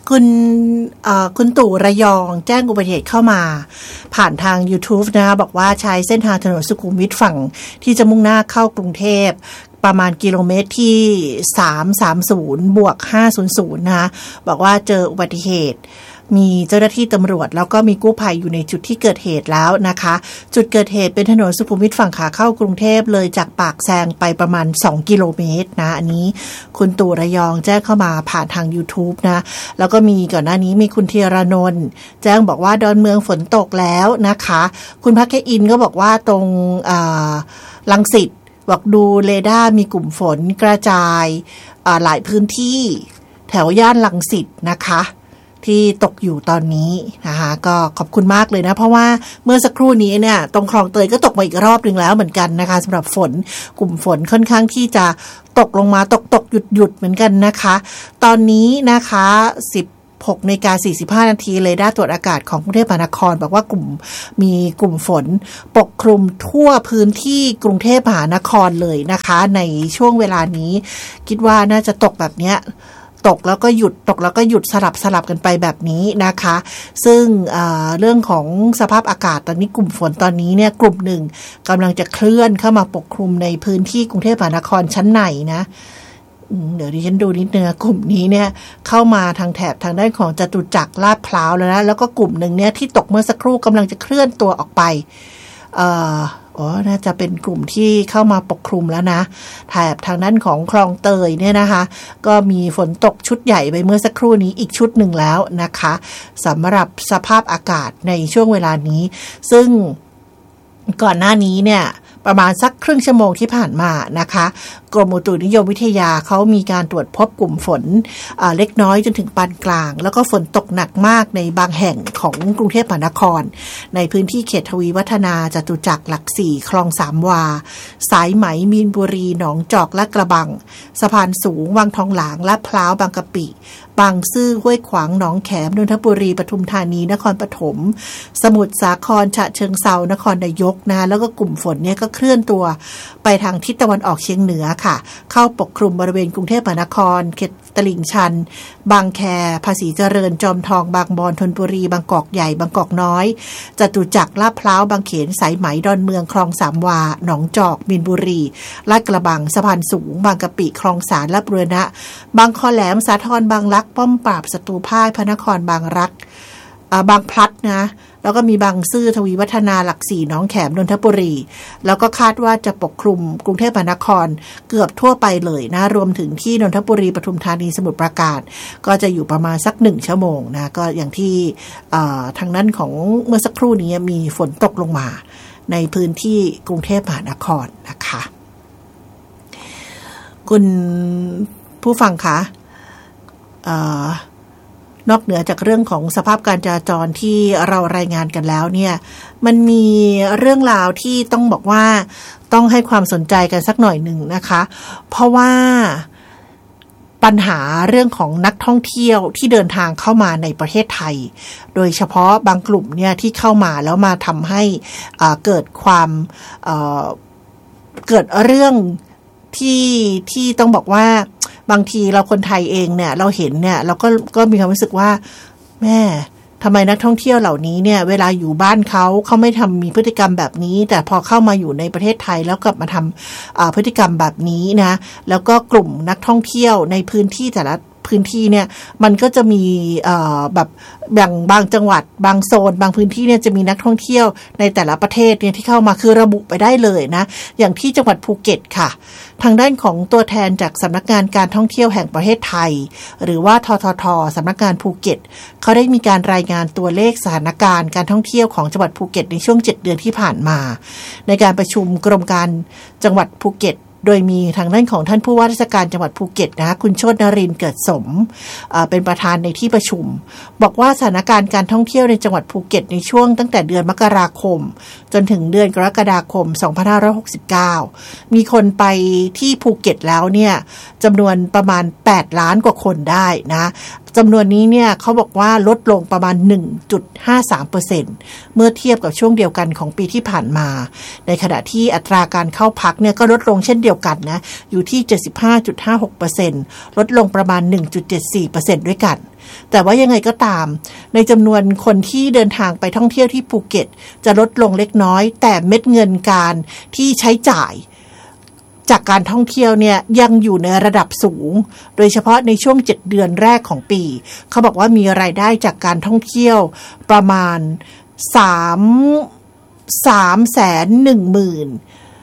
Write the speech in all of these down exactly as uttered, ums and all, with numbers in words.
คุณคุณตู่ระยองแจ้งอุบัติเหตุเข้ามาผ่านทาง YouTube นะคะบอกว่าใช้เส้นทางถนนสุขุมวิทฝั่งที่จะมุ่งหน้าเข้ากรุงเทพประมาณกิโลเมตรที่สามร้อยสามสิบบวกห้าร้อยนะคะบอกว่าเจออุบัติเหตุมีเจ้าหน้าที่ตำรวจแล้วก็มีกู้ภัยอยู่ในจุดที่เกิดเหตุแล้วนะคะจุดเกิดเหตุเป็นถนนสุขุมวิทฝั่งขาเข้ากรุงเทพเลยจากปากแซงไปประมาณสองกิโลเมตรนะอันนี้คุณตู่ระยองแจ้งเข้ามาผ่านทาง YouTube นะแล้วก็มีก่อนหน้านี้มีคุณธีรนนท์แจ้งบอกว่าดอนเมืองฝนตกแล้วนะคะคุณพักแคอินก็บอกว่าตรงรังสิตบอกดูเรดาร์มีกลุ่มฝนกระจายหลายพื้นที่แถวย่านรังสิตนะคะที่ตกอยู่ตอนนี้นะคะก็ขอบคุณมากเลยนะเพราะว่าเมื่อสักครู่นี้เนี่ยตรงคลองเตยก็ตกมาอีกรอบนึงแล้วเหมือนกันนะคะสำหรับฝนกลุ่มฝนค่อนข้างที่จะตกลงมาตกตกหยุดหยุดเหมือนกันนะคะตอนนี้นะคะสิบหกนาฬิกาสี่สิบห้านาทีเรดาร์ตรวจอากาศของกรุงเทพมหานครบอกว่ากลุ่มมีกลุ่มฝนปกคลุมทั่วพื้นที่กรุงเทพมหานครเลยนะคะในช่วงเวลานี้คิดว่าน่าจะตกแบบเนี้ยตกแล้วก็หยุดตกแล้วก็หยุดสลับสลับกันไปแบบนี้นะคะซึ่ง เอ่อ เรื่องของสภาพอากาศตอนนี้กลุ่มฝนตอนนี้เนี่ยกลุ่มหนึ่งกำลังจะเคลื่อนเข้ามาปกคลุมในพื้นที่กรุงเทพมหานครชั้นในนะเดี๋ยวดิฉันดูนิดนึงกลุ่มนี้เนี่ยเข้ามาทางแถบทางด้านของจตุจักรลาดพร้าวแล้วนะแล้วก็กลุ่มหนึ่งเนี่ยที่ตกเมื่อสักครู่กำลังจะเคลื่อนตัวออกไปเอ่ออ๋อน่าจะเป็นกลุ่มที่เข้ามาปกคลุมแล้วนะแถบทางด้านของคลองเตยเนี่ยนะคะก็มีฝนตกชุดใหญ่ไปเมื่อสักครู่นี้อีกชุดหนึ่งแล้วนะคะสำหรับสภาพอากาศในช่วงเวลานี้ซึ่งก่อนหน้านี้เนี่ยประมาณสักครึ่งชั่วโมงที่ผ่านมานะคะกรมอุตุนิยมวิทยาเขามีการตรวจพบกลุ่มฝนเล็กน้อยจนถึงปานกลางแล้วก็ฝนตกหนักมากในบางแห่งของกรุงเทพมหานครในพื้นที่เขตทวีวัฒนาจตุจักรหลักสี่คลองสามวาสายไหมมีนบุรีหนองจอกและกระบังสะพานสูงวังทองหลางลาดพร้าวบางกะปิบางซื่อห้วยขวางหนองแขมนนทบุรีปทุมธานีนครปฐมสมุทรสาครฉะเชิงเทรานครนายกนะแล้วก็กลุ่มฝนเนี่ยก็เคลื่อนตัวไปทางทิศตะวันออกเฉียงเหนือค่ะเข้าปกคลุมบริเวณกรุงเทพมหานครเขตตลิ่งชันบางแคภาษีเจริญจอมทองบางบอนธนบุรีบางกอกใหญ่บางกอกน้อยจตุจักรลาดพร้าวบางเขนสายไหมดอนเมืองคลองสามวาหนองจอกมีนบุรีลาดกระบังสะพานสูงบางกะปิคลองสารลาดบุรณะบางคอแหลมสาทรบางรักป้อมปราบศัตรูพ่ายพระนครบางรักบางพลัดนะแล้วก็มีบางซื่อทวีวัฒนาหลักสี่หนองแขมนนทบุรีแล้วก็คาดว่าจะปกคลุมกรุงเทพมหานครเกือบทั่วไปเลยนะรวมถึงที่นนทบุรีปทุมธานีสมุทรปราการก็จะอยู่ประมาณสักหนึ่งชั่วโมงนะก็อย่างที่ทางนั้นของเมื่อสักครู่นี้มีฝนตกลงมาในพื้นที่กรุงเทพมหานครนะคะคุณผู้ฟังคะนอกเหนือจากเรื่องของสภาพการจราจรที่เรารายงานกันแล้วเนี่ยมันมีเรื่องราวที่ต้องบอกว่าต้องให้ความสนใจกันสักหน่อยหนึ่งนะคะเพราะว่าปัญหาเรื่องของนักท่องเที่ยวที่เดินทางเข้ามาในประเทศไทยโดยเฉพาะบางกลุ่มเนี่ยที่เข้ามาแล้วมาทำให้เกิดความเอ่อเกิดเรื่องที่ที่ต้องบอกว่าบางทีเราคนไทยเองเนี่ยเราเห็นเนี่ยเราก็ก็มีความรู้สึกว่าแม่ทำไมนักท่องเที่ยวเหล่านี้เนี่ยเวลาอยู่บ้านเขาเขาไม่ทำมีพฤติกรรมแบบนี้แต่พอเข้ามาอยู่ในประเทศไทยแล้วกลับมาทำพฤติกรรมแบบนี้นะแล้วก็กลุ่มนักท่องเที่ยวในพื้นที่แต่ละพื้นที่เนี่ยมันก็จะมีแบบอย่างบางจังหวัดบางโซนบางพื้นที่เนี่ยจะมีนักท่องเที่ยวในแต่ละประเทศเนี่ยที่เข้ามาคือระบุไปได้เลยนะอย่างที่จังหวัดภูเก็ตค่ะทางด้านของตัวแทนจากสำนักงานการท่องเที่ยวแห่งประเทศไทยหรือว่าททท.สำนักงานภูเก็ตเขาได้มีการรายงานตัวเลขสถานการณ์การท่องเที่ยวของจังหวัดภูเก็ตในช่วงเจ็ดเดือนที่ผ่านมาในการประชุมกรมการจังหวัดภูเก็ตโดยมีทางด้านของท่านผู้ว่าราชการจังหวัดภูเก็ตนะคุณโชตินรินทร์เกิดสมเป็นประธานในที่ประชุมบอกว่าสถานการณ์การท่องเที่ยวในจังหวัดภูเก็ตในช่วงตั้งแต่เดือนมกราคมจนถึงเดือนกรกฎาคมสองพันห้าร้อยหกสิบเก้ามีคนไปที่ภูเก็ตแล้วเนี่ยจำนวนประมาณแปดล้านกว่าคนได้นะจำนวนนี้เนี่ยเขาบอกว่าลดลงประมาณ หนึ่งจุดห้าสามเปอร์เซ็นต์ เมื่อเทียบกับช่วงเดียวกันของปีที่ผ่านมาในขณะที่อัตราการเข้าพักเนี่ยก็ลดลงเช่นเดียวกันนะอยู่ที่ เจ็ดสิบห้าจุดห้าหกเปอร์เซ็นต์ ลดลงประมาณ หนึ่งจุดเจ็ดสี่เปอร์เซ็นต์ ด้วยกันแต่ว่ายังไงก็ตามในจำนวนคนที่เดินทางไปท่องเที่ยวที่ภูเก็ตจะลดลงเล็กน้อยแต่เม็ดเงินการที่ใช้จ่ายจากการท่องเที่ยวเนี่ยยังอยู่ในระดับสูงโดยเฉพาะในช่วงเจ็ดเดือนแรกของปีเขาบอกว่ามีรายได้จากการท่องเที่ยวประมาณ3 3,1,961.57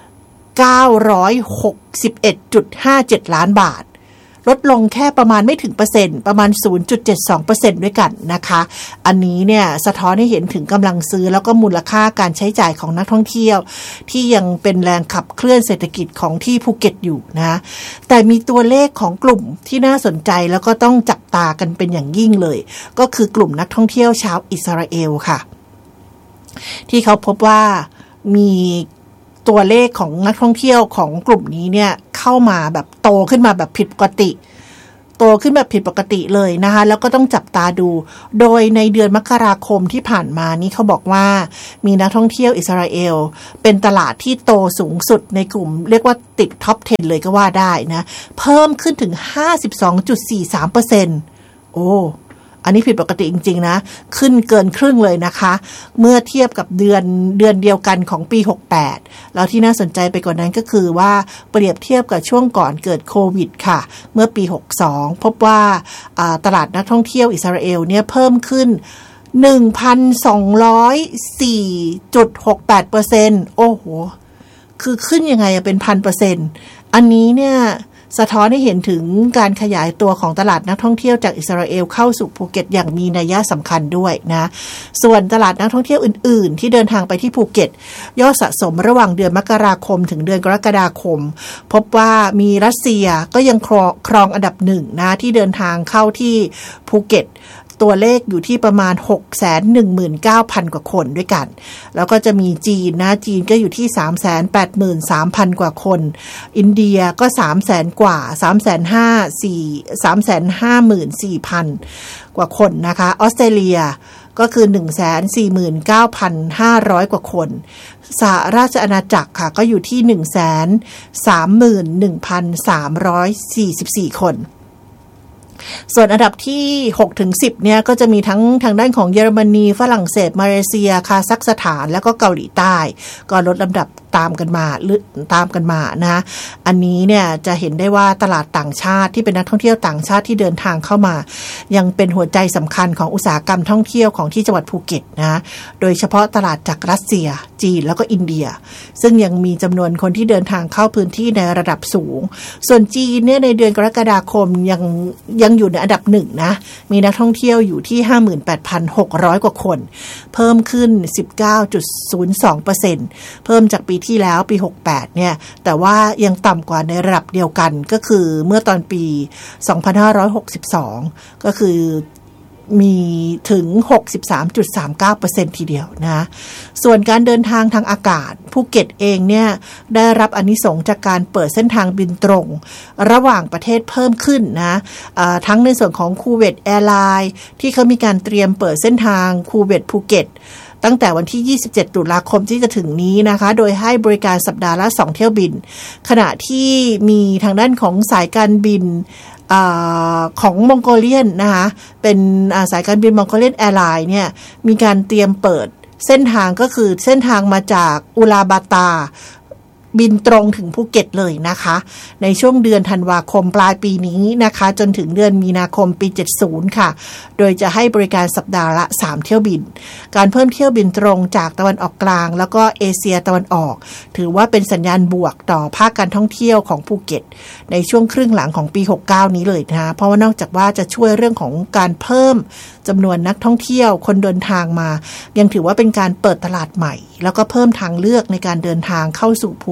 ล้านบาทลดลงแค่ประมาณไม่ถึงเปอร์เซ็นต์ประมาณ ศูนย์จุดเจ็ดสองเปอร์เซ็นต์ ด้วยกันนะคะอันนี้เนี่ยสะท้อนให้เห็นถึงกำลังซื้อแล้วก็มูลค่าการใช้จ่ายของนักท่องเที่ยวที่ยังเป็นแรงขับเคลื่อนเศรษฐกิจของที่ภูเก็ตอยู่นะแต่มีตัวเลขของกลุ่มที่น่าสนใจแล้วก็ต้องจับตากันเป็นอย่างยิ่งเลยก็คือกลุ่มนักท่องเที่ยวชาวอิสราเอลค่ะที่เขาพบว่ามีตัวเลขของนักท่องเที่ยวของกลุ่มนี้เนี่ยเข้ามาแบบโตขึ้นมาแบบผิดปกติโตขึ้นแบบผิดปกติเลยนะคะแล้วก็ต้องจับตาดูโดยในเดือนมกราคมที่ผ่านมานี้เขาบอกว่ามีนักท่องเที่ยวอิสราเอลเป็นตลาดที่โตสูงสุดในกลุ่มเรียกว่าติดท็อปสิบเลยก็ว่าได้นะเพิ่มขึ้นถึง ห้าสิบสองจุดสี่สามเปอร์เซ็นต์ โอ้อันนี้ผิดปกติจริงๆนะขึ้นเกินครึ่งเลยนะคะเมื่อเทียบกับเดือนเดือนเดียวกันของปีหกสิบแปดแล้วที่น่าสนใจไปกว่านั้นก็คือว่าเปรียบเทียบกับช่วงก่อนเกิดโควิดค่ะเมื่อปีหกสิบสองพบว่าตลาดนักท่องเที่ยวอิสราเอลเนี่ยเพิ่มขึ้น หนึ่งพันสองร้อยสี่จุดหกแปดเปอร์เซ็นต์ โอ้โหคือขึ้นยังไงอะเป็น หนึ่งพันเปอร์เซ็นต์ อันนี้เนี่ยสะท้อนให้เห็นถึงการขยายตัวของตลาดนักท่องเที่ยวจากอิสราเอลเข้าสู่ภูเก็ตอย่างมีนัยสำคัญด้วยนะส่วนตลาดนักท่องเที่ยวอื่นๆที่เดินทางไปที่ภูเก็ตยอดสะสมระหว่างเดือนมกราคมถึงเดือนกรกฎาคมพบว่ามีรัสเซียก็ยังครองอันดับหนึ่งนะที่เดินทางเข้าที่ภูเก็ตตัวเลขอยู่ที่ประมาณ หกแสนหนึ่งหมื่นเก้าพัน กว่าคนด้วยกันแล้วก็จะมีจีนนะจีนก็อยู่ที่ สามแสนแปดหมื่นสามพัน กว่าคนอินเดียก็ สามแสน กว่า สามแสนห้าหมื่นสี่พัน กว่าคนนะคะออสเตรเลียก็คือ หนึ่งแสนสี่หมื่นเก้าพันห้าร้อย กว่าคนสหราชอาณาจักรค่ะก็อยู่ที่ หนึ่งแสนสามหมื่นหนึ่งพันสามร้อยสี่สิบสี่ คนส่วนอันดับที่ หกถึงสิบ เนี่ยก็จะมีทั้งทางด้านของเยอรมนีฝรั่งเศสมาเลเซียคาซัคสถานแล้วก็เกาหลีใต้ก็ลดลำดับตามกันมาหรือตามกันมานะอันนี้เนี่ยจะเห็นได้ว่าตลาดต่างชาติที่เป็นนักท่องเที่ยวต่างชาติที่เดินทางเข้ามายังเป็นหัวใจสำคัญของอุตสาหกรรมท่องเที่ยวของที่จังหวัดภูเก็ตนะโดยเฉพาะตลาดจากรัสเซียจีนแล้วก็อินเดียซึ่งยังมีจำนวนคนที่เดินทางเข้าพื้นที่ในระดับสูงส่วนจีนเนี่ยในเดือนกรกฎาคมยังยังอยู่ในอันดับหนึ่งนะมีนักท่องเที่ยวอยู่ที่ ห้าหมื่นแปดพันหกร้อย กว่าคนเพิ่มขึ้น สิบเก้าจุดศูนย์สองเปอร์เซ็นต์ เพิ่มจากปีที่แล้วปีหกสิบแปดเนี่ยแต่ว่ายังต่ำกว่าในระดับเดียวกันก็คือเมื่อตอนปีสองพันห้าร้อยหกสิบสองก็คือมีถึง หกสิบสามจุดสามเก้าเปอร์เซ็นต์ ทีเดียวนะส่วนการเดินทางทางอากาศภูเก็ตเองเนี่ยได้รับอานิสงส์จากการเปิดเส้นทางบินตรงระหว่างประเทศเพิ่มขึ้นนะทั้งในส่วนของคูเวตแอร์ไลน์ที่เขามีการเตรียมเปิดเส้นทางคูเวตภูเก็ตตั้งแต่วันที่ยี่สิบเจ็ดตุลาคมที่จะถึงนี้นะคะโดยให้บริการสัปดาห์ละสองเที่ยวบินขณะที่มีทางด้านของสายการบินของมองโกเลียนนะคะเป็นสายการบินมองโกเลียนแอร์ไลน์เนี่ยมีการเตรียมเปิดเส้นทางก็คือเส้นทางมาจากอุลาบาตาบินตรงถึงภูเก็ตเลยนะคะในช่วงเดือนธันวาคมปลายปีนี้นะคะจนถึงเดือนมีนาคมปีเจ็ดสิบค่ะโดยจะให้บริการสัปดาห์ละสามเที่ยวบินการเพิ่มเที่ยวบินตรงจากตะวันออกกลางแล้วก็เอเชียตะวันออกถือว่าเป็นสัญญาณบวกต่อภาคการท่องเที่ยวของภูเก็ตในช่วงครึ่งหลังของปีหกสิบเก้านี้เลยนะเพราะว่านอกจากว่าจะช่วยเรื่องของการเพิ่มจำนวนนักท่องเที่ยวคนเดินทางมายังถือว่าเป็นการเปิดตลาดใหม่แล้วก็เพิ่มทางเลือกในการเดินทางเข้าสู่ภู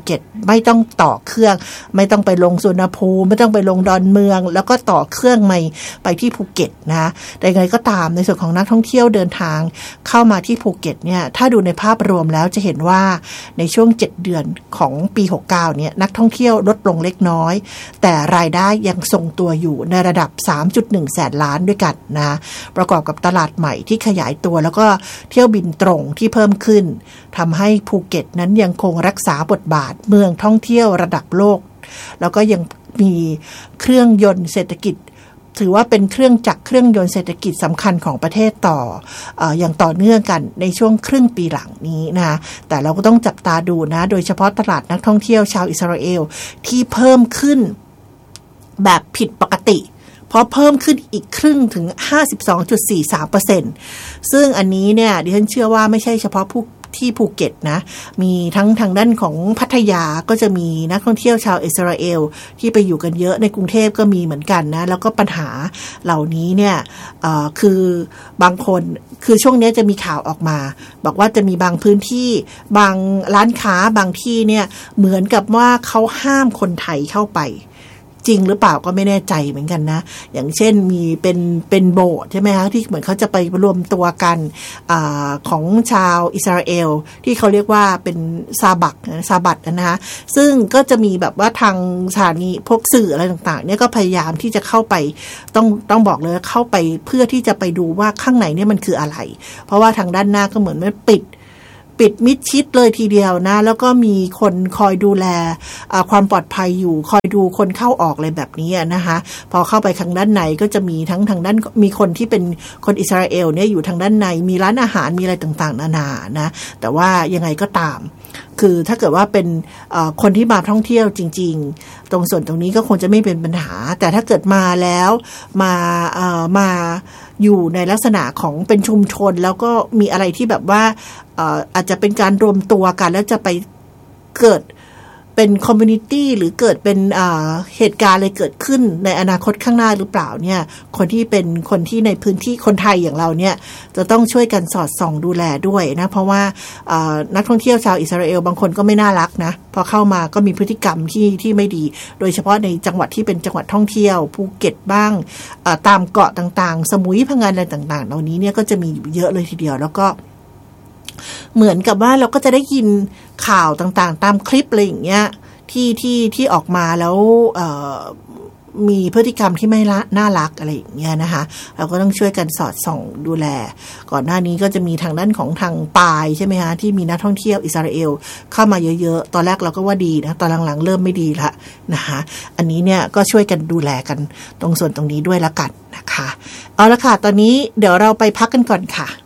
เก็ตไม่ต้องต่อเครื่องไม่ต้องไปลงสุวรรณภูมิไม่ต้องไปลงดอนเมืองแล้วก็ต่อเครื่องใหม่ไปที่ภูเก็ตนะแต่ยังไงก็ตามในส่วนของนักท่องเที่ยวเดินทางเข้ามาที่ภูเก็ตเนี่ยถ้าดูในภาพรวมแล้วจะเห็นว่าในช่วงเจ็ดเดือนของปีหกสิบเก้าเนี่ยนักท่องเที่ยวลดลงเล็กน้อยแต่รายได้ยังทรงตัวอยู่ในระดับ สามจุดหนึ่ง แสนล้านด้วยกันนะประกอบกับตลาดใหม่ที่ขยายตัวแล้วก็เที่ยวบินตรงที่เพิ่มขึ้นทำให้ภูเก็ตนั้นยังคงรักษาบทบาทเมืองท่องเที่ยวระดับโลกแล้วก็ยังมีเครื่องยนต์เศรษฐกิจถือว่าเป็นเครื่องจักรเครื่องยนต์เศรษฐกิจสำคัญของประเทศต่อเอ่ออย่างต่อเนื่องกันในช่วงครึ่งปีหลังนี้นะแต่เราก็ต้องจับตาดูนะโดยเฉพาะตลาดนักท่องเที่ยวชาวอิสราเอลที่เพิ่มขึ้นแบบผิดปกติเพราะเพิ่มขึ้นอีกครึ่งถึง ห้าสิบสองจุดสี่สามเปอร์เซ็นต์ ซึ่งอันนี้เนี่ยดิฉันเชื่อว่าไม่ใช่เฉพาะผู้ที่ภูเก็ตนะมีทั้งทางด้านของพัทยาก็จะมีนักท่องเที่ยวชาวอิสราเอลที่ไปอยู่กันเยอะในกรุงเทพก็มีเหมือนกันนะแล้วก็ปัญหาเหล่านี้เนี่ยเอ่อคือบางคนคือช่วงนี้จะมีข่าวออกมาบอกว่าจะมีบางพื้นที่บางร้านค้าบางที่เนี่ยเหมือนกับว่าเขาห้ามคนไทยเข้าไปจริงหรือเปล่าก็ไม่แน่ใจเหมือนกันนะอย่างเช่นมีเป็นเป็นโบสถ์ใช่ไหมคะที่เหมือนเขาจะไปรวมตัวกันอาของชาวอิสราเอลที่เขาเรียกว่าเป็นซาบักซาบัตนะคะซึ่งก็จะมีแบบว่าทางสถานีพวกสื่ออะไรต่างๆเนี่ยก็พยายามที่จะเข้าไปต้องต้องบอกเลยเข้าไปเพื่อที่จะไปดูว่าข้างในเนี่ยมันคืออะไรเพราะว่าทางด้านหน้าก็เหมือนมันปิดปิดมิดชิดเลยทีเดียวนะแล้วก็มีคนคอยดูแลความปลอดภัยอยู่คอยดูคนเข้าออกอะไรแบบนี้นะคะพอเข้าไปทางด้านในก็จะมีทั้งทางด้านมีคนที่เป็นคนอิสราเอลเนี่ยอยู่ทางด้านในมีร้านอาหารมีอะไรต่างๆนานานะแต่ว่ายังไงก็ตามคือถ้าเกิดว่าเป็นคนที่มาท่องเที่ยวจริงๆตรงส่วนตรงนี้ก็คงจะไม่เป็นปัญหาแต่ถ้าเกิดมาแล้วมาเอ่อมาอยู่ในลักษณะของเป็นชุมชนแล้วก็มีอะไรที่แบบว่าเอ่ออาจจะเป็นการรวมตัวกันแล้วจะไปเกิดเป็นคอมมูนิตี้หรือเกิดเป็นเหตุการณ์อะไรเกิดขึ้นในอนาคตข้างหน้าหรือเปล่าเนี่ยคนที่เป็นคนที่ในพื้นที่คนไทยอย่างเราเนี่ยจะต้องช่วยกันสอดส่องดูแลด้วยนะเพราะว่านักท่องเที่ยวชาวอิสราเอลบางคนก็ไม่น่ารักนะพอเข้ามาก็มีพฤติกรรมที่ที่ไม่ดีโดยเฉพาะในจังหวัดที่เป็นจังหวัดท่องเที่ยวภูเก็ตบ้างตามเกาะต่างๆสมุยพังงานอะไรต่างๆเหล่านี้เนี่ยก็จะมีอยู่เยอะเลยทีเดียวแล้วก็เหมือนกับว่าเราก็จะได้ยินข่าวต่างๆตามคลิปอะไรอย่างเงี้ยที่ที่ที่ออกมาแล้วมีพฤติกรรมที่ไม่น่ารักอะไรอย่างเงี้ยนะคะเราก็ต้องช่วยกันสอดส่องดูแลก่อนหน้านี้ก็จะมีทางด้านของทางปายใช่ไหมคะที่มีนักท่องเที่ยวอิสราเอลเข้ามาเยอะๆตอนแรกเราก็ว่าดีนะตอนหลังๆเริ่มไม่ดีละนะคะอันนี้เนี่ยก็ช่วยกันดูแลกันตรงส่วนตรงนี้ด้วยละกันนะคะเอาละค่ะตอนนี้เดี๋ยวเราไปพักกันก่อนค่ะ